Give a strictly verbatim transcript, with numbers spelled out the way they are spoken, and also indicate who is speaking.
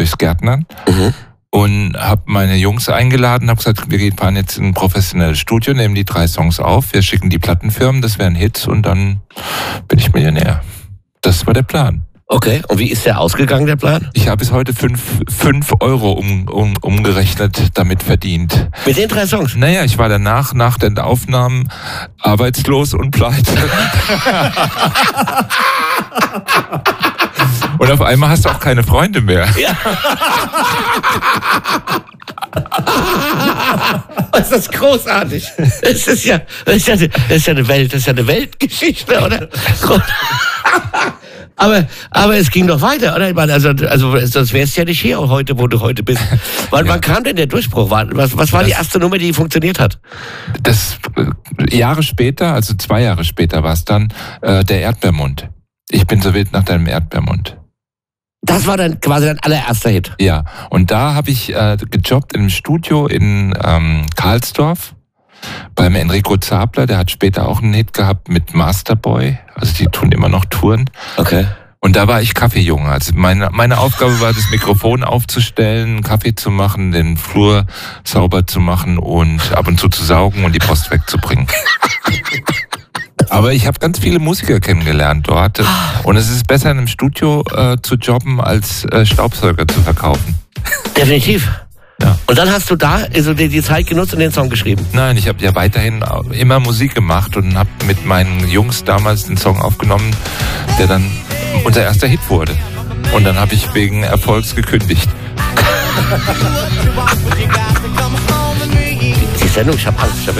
Speaker 1: durchs Gärtnern.
Speaker 2: Mhm.
Speaker 1: Und habe meine Jungs eingeladen, habe gesagt, wir fahren jetzt in ein professionelles Studio, nehmen die drei Songs auf, wir schicken die Plattenfirmen, das wären Hits und dann bin ich Millionär. Das war der Plan.
Speaker 2: Okay, und wie ist der ausgegangen, der Plan?
Speaker 1: Ich habe bis heute fünf, fünf Euro um, um, umgerechnet damit verdient.
Speaker 2: Mit den drei Songs?
Speaker 1: Naja, ich war danach, nach den Aufnahmen, arbeitslos und pleite. Und auf einmal hast du auch keine Freunde mehr.
Speaker 2: Ja. Das ist großartig. Das ist ja, das ist ja, das ist ja eine Welt, das ist ja eine Weltgeschichte, oder? Aber, aber es ging doch weiter, oder? Ich meine, also, also sonst wärst du ja nicht hier heute, wo du heute bist. Wann, ja. wann kam denn der Durchbruch? Was, was war das, die erste Nummer, die funktioniert hat?
Speaker 1: Das äh, Jahre später, also zwei Jahre später war es dann, äh, der Erdbeermund. Ich bin so wild nach deinem Erdbeermund.
Speaker 2: Das war dann quasi dein allererster Hit?
Speaker 1: Ja, und da habe ich äh, gejobbt in einem Studio in ähm, Karlsdorf beim Enrico Zabler. Der hat später auch einen Hit gehabt mit Masterboy. Also die tun immer noch Touren.
Speaker 2: Okay.
Speaker 1: Und da war ich Kaffeejunge. Also meine, meine Aufgabe war, das Mikrofon aufzustellen, Kaffee zu machen, den Flur sauber zu machen und ab und zu zu saugen und die Post wegzubringen. Aber ich habe ganz viele Musiker kennengelernt dort. Und es ist besser, in einem Studio äh, zu jobben, als äh, Staubsauger zu verkaufen.
Speaker 2: Definitiv.
Speaker 1: Ja.
Speaker 2: Und dann hast du da also die, die Zeit genutzt und den Song geschrieben?
Speaker 1: Nein, ich habe ja weiterhin immer Musik gemacht und habe mit meinen Jungs damals den Song aufgenommen, der dann unser erster Hit wurde. Und dann habe ich wegen Erfolgs gekündigt.
Speaker 2: Die Sendung, ich habe Angst. Ich hab